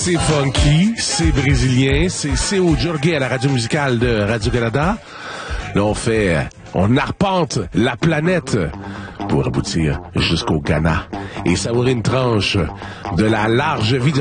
C'est funky, c'est brésilien, c'est au Jorge à la radio musicale de Radio-Canada. Là, on arpente la planète pour aboutir jusqu'au Ghana et savourer une tranche de la large vie du